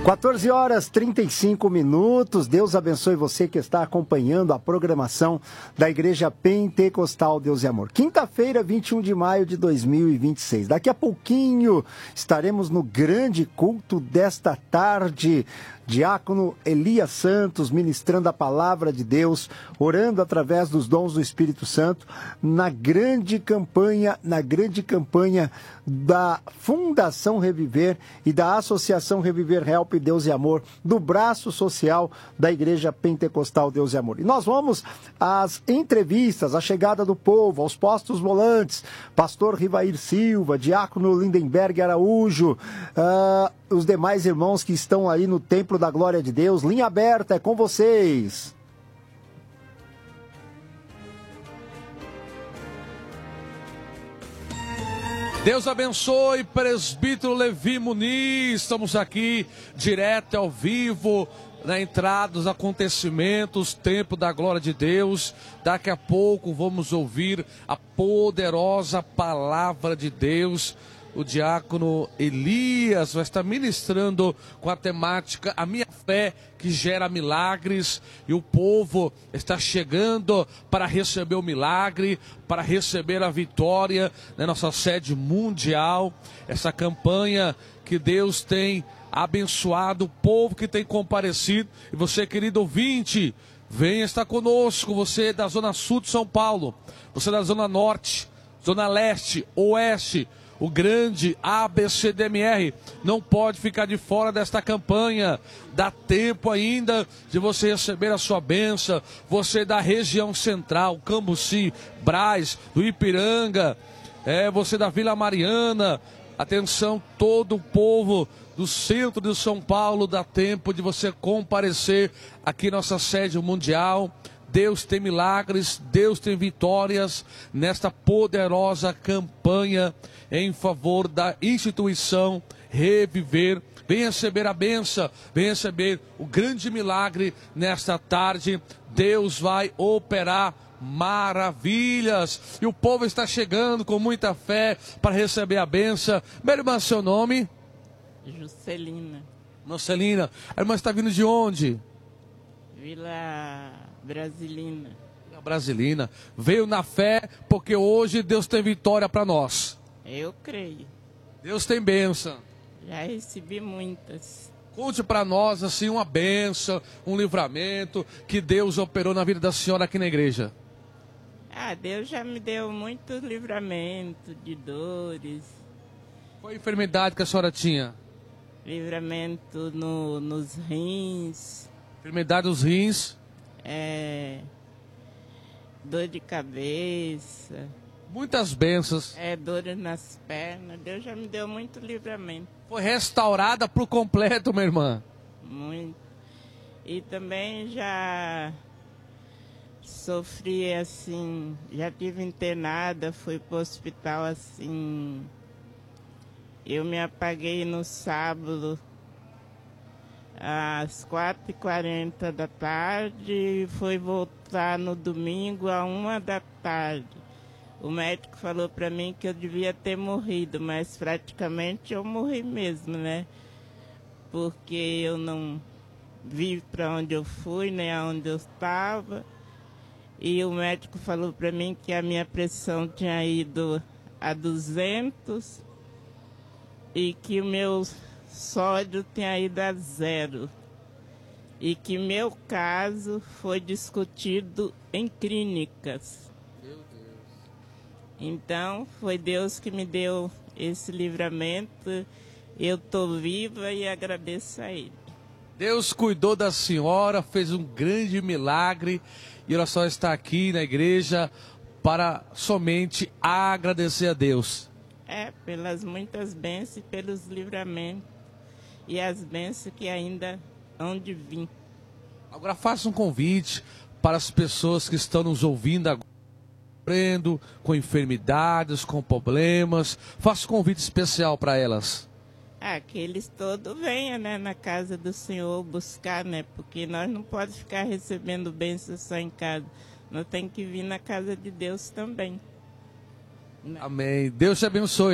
14 horas 35 minutos. Deus abençoe você que está acompanhando a programação da Igreja Pentecostal Deus e Amor. Quinta-feira, 21 de maio de 2026. Daqui a pouquinho estaremos no grande culto desta tarde. Diácono Elias Santos ministrando a palavra de Deus, orando através dos dons do Espírito Santo, na grande campanha da Fundação Reviver e da Associação Reviver Help Deus e Amor, do braço social da Igreja Pentecostal Deus e Amor. E nós vamos às entrevistas, à chegada do povo, aos postos volantes, pastor Rivair Silva, diácono Lindenberg Araújo, os demais irmãos que estão aí no Templo da Glória de Deus. Linha aberta, é com vocês. Deus abençoe, presbítero Levi Muniz. Estamos aqui direto ao vivo, na entrada dos acontecimentos, Templo da Glória de Deus. Daqui a pouco vamos ouvir a poderosa palavra de Deus. O diácono Elias vai estar ministrando com a temática A Minha Fé que Gera Milagres. E o povo está chegando para receber o milagre, para receber a vitória na nossa sede mundial. Essa campanha que Deus tem abençoado, o povo que tem comparecido. E você, querido ouvinte, venha estar conosco. Você da Zona Sul de São Paulo, você da Zona Norte, Zona Leste, Oeste, o grande ABCDMR não pode ficar de fora desta campanha. Dá tempo ainda de você receber a sua bênção. Você da região central, Cambuci, Brás, do Ipiranga, você da Vila Mariana. Atenção, todo o povo do centro de São Paulo, dá tempo de você comparecer aqui na nossa sede mundial. Deus tem milagres, Deus tem vitórias nesta poderosa campanha em favor da instituição Reviver. Vem receber a bênção, vem receber o grande milagre nesta tarde. Deus vai operar maravilhas. E o povo está chegando com muita fé para receber a bênção. Minha irmã, seu nome? Juscelina. Juscelina. A irmã está vindo de onde? Vila Brasilina. Brasilina. Veio na fé porque hoje Deus tem vitória para nós. Eu creio. Deus tem bênção. Já recebi muitas. Conte para nós assim uma bênção, um livramento que Deus operou na vida da senhora aqui na igreja. Deus já me deu muitos livramentos de dores. Qual a enfermidade que a senhora tinha? Livramento nos rins. Enfermidade dos rins. Dor de cabeça. Muitas bênçãos. Dores nas pernas. Deus já me deu muito livramento. Foi restaurada por completo, minha irmã. Muito. E também já sofri assim, já tive internada, fui para o hospital assim. Eu me apaguei no sábado às 4h40 da tarde e fui voltar no domingo às 1h da tarde. O médico falou para mim que eu devia ter morrido, mas praticamente eu morri mesmo, né? Porque eu não vi para onde eu fui, nem aonde eu estava. E o médico falou para mim que a minha pressão tinha ido a 200 e que o meu sódio tinha ido a 0. E que meu caso foi discutido em clínicas. Meu Deus. Então, foi Deus que me deu esse livramento. Eu estou viva e agradeço a Ele. Deus cuidou da senhora, fez um grande milagre e ela só está aqui na igreja para somente agradecer a Deus. Pelas muitas bênçãos e pelos livramentos e as bênçãos que ainda hão de vir. Agora faça um convite para as pessoas que estão nos ouvindo agora, com enfermidades, com problemas. Faça um convite especial para elas. Que eles todos venham, né, na casa do Senhor buscar, né? Porque nós não podemos ficar recebendo bênçãos só em casa. Nós temos que vir na casa de Deus também. Amém. Deus te abençoe.